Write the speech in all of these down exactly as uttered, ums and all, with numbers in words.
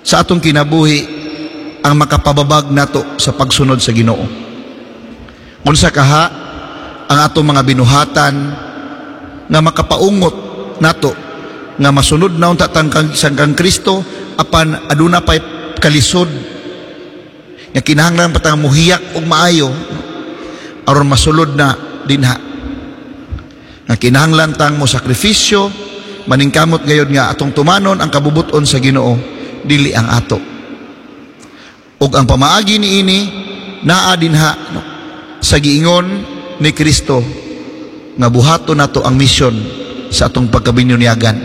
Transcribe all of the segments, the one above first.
sa atong kinabuhi ang makapababag nato sa pagsunod sa Ginoo. Unsa kaha ang atong mga binuhatan nga makapaungot nato nga masunod na unta tangkang sangkang Kristo apan aduna pay kalisod nga kinahanglan patang muhiyak og maayo aron masulod na dinha. Nga kinahanglan tang mo sakripisyo maningkamot gayud nga atong tumanon ang kabubuton sa Ginoo dili ang ato. Ug ang pamaagi niini naa dinha no, sa giingon ni Kristo nga buhaton nato ang misyon sa atong pagkabinyonyagan.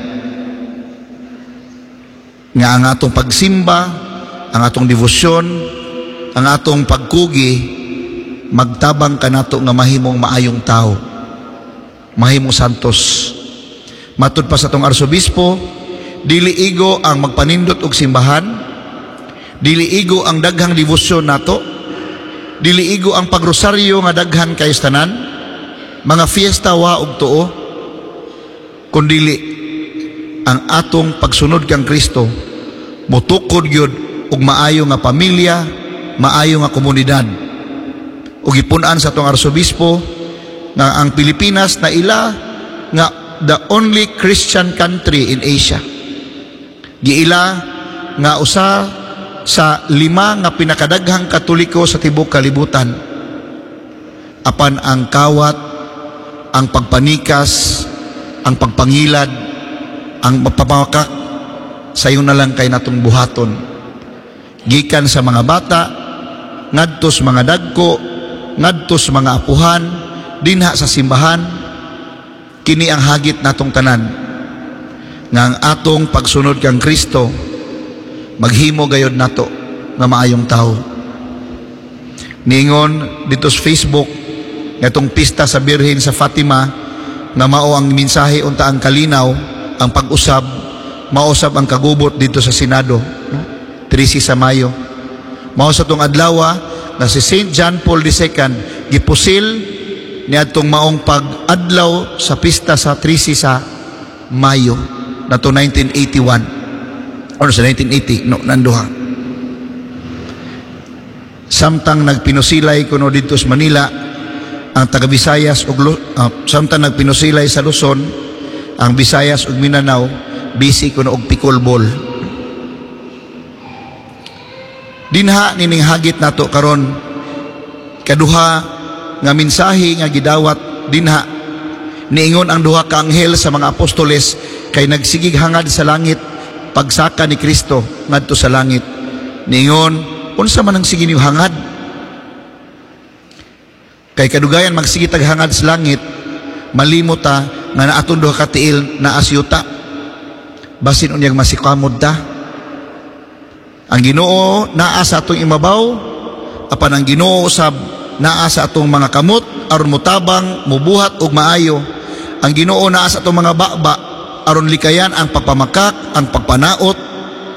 Nga ang atong pagsimba, ang atong devosyon, ang atong pagkugi magtabang kanato nga mahimong maayong tao, mahimong santos. Matud pa sa atong arsobispo, dili igo ang magpanindot og simbahan, dili igo ang daghang devosyon nato, dili igo ang pagrosaryo nga daghan kay tanan, mga fiesta wa og tuo, kundili ang atong pagsunod kang Kristo mutukod gyud og maayo nga pamilya, maayo nga komunidad. Ug gipun-an sa atong arsobispo nga ang Pilipinas na ila nga the only Christian country in Asia. Giila nga usa sa lima nga pinakadaghang Katoliko sa tibuok kalibutan. Apan ang kawat, ang pagpanikas, ang pagpangilad, ang magpapamakak sayo na lang kay natong buhaton. Gikan sa mga bata, ngadtos mga dagko, ngadtos mga apuhan, dinha sa simbahan, kini ang hagit natong tanan nga ang atong pagsunod kang Kristo maghimo gayud nato nga maayong tao. Niingon dito sa Facebook ngatong pista sa Birhen sa Fatima nga mao ang mensahe unta ang kalinaw, ang pag-usab mausab ang kagubot dito sa Senado, no? trisi sa Mayo. Mao sa tong adlaw na si Saint John Paul the Second gipusil niadtong maong pag-adlaw sa pista sa trisi sa Mayo nato nineteen eighty-one or sa nineteen eighty no nanduha. Samtang nagpinusilay kuno dito sa Manila ang taga Visayas ug uh, samtang nagpinusilay sa Luzon ang Visayas ug Mindanao bisi kuno og pickleball. Dinha nining hagit nato karon kaduha nga mensahe nga gidawat dinha. Niingon ang duha ka anghel sa mga apostoles kay nagsigig hangad sa langit pagsaka ni Kristo ngadto sa langit. Niingon, unsa man ang sige niyo hangad? Kay kadugayan magsige tag hangad sa langit, malimot ta nga naaton duha ka tiil na asyuta. Basin unyag masikamod ta. Ang Ginoo naa sa atong imabaw, apan ang Ginoo usab naa sa atong mga kamot aron mutabang, mubuhat og maayo. Ang Ginoo naa sa atong mga baba aron likayan ang pagpamakak, ang pagpanaot,